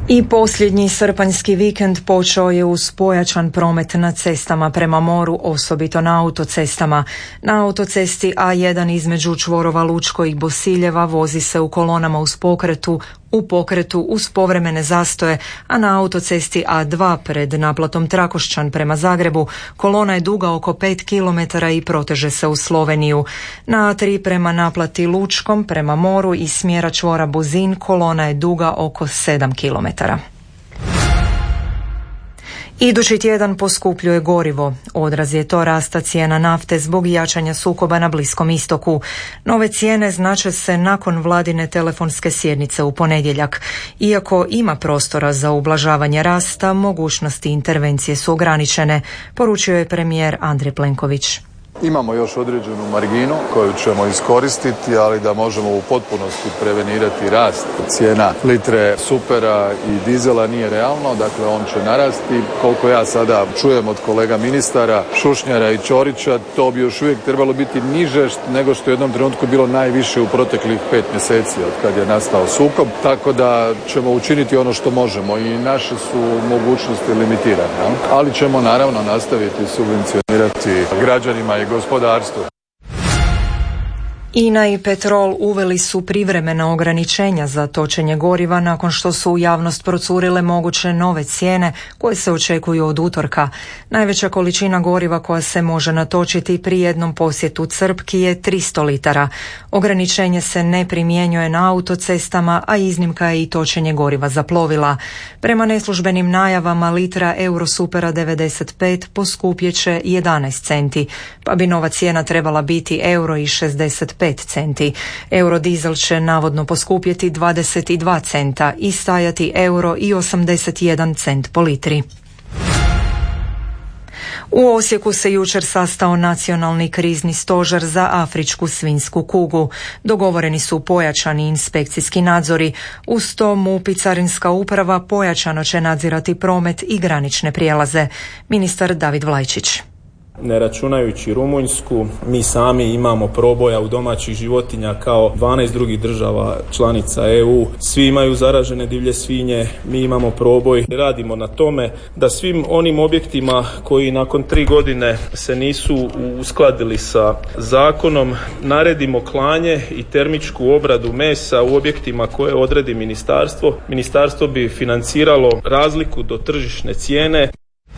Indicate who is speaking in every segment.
Speaker 1: I posljednji srpanjski vikend počeo je uz pojačan promet na cestama prema moru, osobito na autocestama. Na autocesti A1 između čvorova Lučko i Bosiljeva vozi se u kolonama u pokretu uz povremene zastoje, a na autocesti A2 pred naplatom Trakošćan prema Zagrebu kolona je duga oko 5 km i proteže se u Sloveniju. Na A3 prema naplati Lučkom prema moru iz smjera čvora Buzin kolona je duga oko 7 km. Idući tjedan poskupljuje gorivo. Odraz je to rasta cijena nafte zbog jačanja sukoba na Bliskom istoku. Nove cijene znače se nakon vladine telefonske sjednice u ponedjeljak. Iako ima prostora za ublažavanje rasta, mogućnosti intervencije su ograničene, poručio je premijer Andrej Plenković.
Speaker 2: Imamo još određenu marginu koju ćemo iskoristiti, ali da možemo u potpunosti prevenirati rast cijena litre supera i dizela nije realno, dakle on će narasti. Koliko ja sada čujem od kolega ministara Šušnjara i Ćorića, to bi još uvijek trebalo biti niže nego što je u jednom trenutku bilo najviše u proteklih 5 mjeseci od kad je nastao sukob, tako da ćemo učiniti ono što možemo i naše su mogućnosti limitirane, ali ćemo naravno nastaviti subvencionirati građanima i gospodarstvu.
Speaker 1: INA i Petrol uveli su privremena ograničenja za točenje goriva nakon što su u javnost procurile moguće nove cijene koje se očekuju od utorka. Najveća količina goriva koja se može natočiti pri jednom posjetu crpki je 300 litara. Ograničenje se ne primjenjuje na autocestama, a iznimka je i točenje goriva za plovila. Prema neslužbenim najavama litra Eurosupera 95 poskupjet će 11 centi, pa bi nova cijena trebala biti €1,65. Eurodizel će navodno poskupjeti 22 centa i stajati €1,81 po litri. U Osijeku se jučer sastao nacionalni krizni stožer za afričku svinjsku kugu. Dogovoreni su pojačani inspekcijski nadzori. Uz to MUP i Carinska uprava pojačano će nadzirati promet i granične prijelaze. Ministar David Vlajčić.
Speaker 3: Ne računajući Rumunjsku, mi sami imamo proboja u domaćih životinja kao 12 drugih država članica EU. Svi imaju zaražene divlje svinje, mi imamo proboj. Radimo na tome da svim onim objektima koji nakon 3 godine se nisu uskladili sa zakonom, naredimo klanje i termičku obradu mesa u objektima koje odredi ministarstvo. Ministarstvo bi financiralo razliku do tržišne cijene.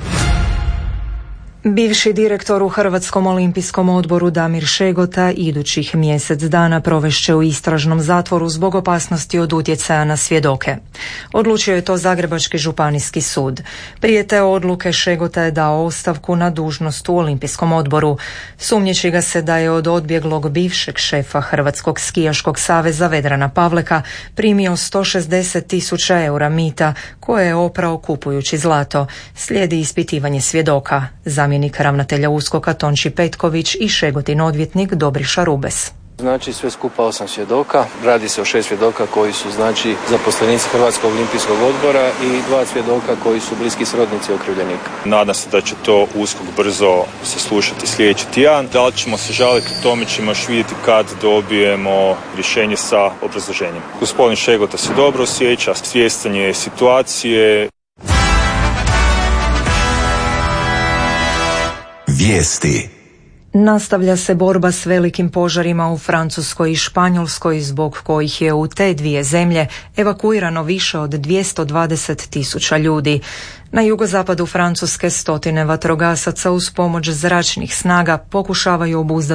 Speaker 1: Bivši direktor u Hrvatskom olimpijskom odboru Damir Šegota idućih mjesec dana provešće u istražnom zatvoru zbog opasnosti od utjecaja na svjedoke. Odlučio je to Zagrebački županijski sud. Prije te odluke Šegota je dao ostavku na dužnost u Olimpijskom odboru. Sumnjiči ga se da je od odbjeglog bivšeg šefa Hrvatskog skijaškog saveza Vedrana Pavleka primio 160.000 eura mita koje je oprao kupujući zlato. Slijedi ispitivanje svjedoka. Zamjenik ravnatelja USKOK-a Tonči Petković i Šegotin odvjetnik Dobriša Rubes.
Speaker 4: Znači sve skupa 8 svjedoka, radi se o 6 svjedoka koji su znači zaposlenici Hrvatskog olimpijskog odbora i 2 svjedoka koji su bliski srodnici okrivljenika.
Speaker 5: Nadam se da će to USKOK brzo saslušati sljedeći tjedan. Da li ćemo se žaliti, o tome ćemo još vidjeti kad dobijemo rješenje sa obrazloženjem. Gospodin Šegota se dobro osjeća, svjestan je situacije.
Speaker 6: Vijesti.
Speaker 1: Nastavlja se borba s velikim požarima u Francuskoj i Španjolskoj, zbog kojih je u te dvije zemlje evakuirano više od 220.000 ljudi. Na jugozapadu Francuske stotine vatrogasaca uz pomoć zračnih snaga pokušavaju obuzdati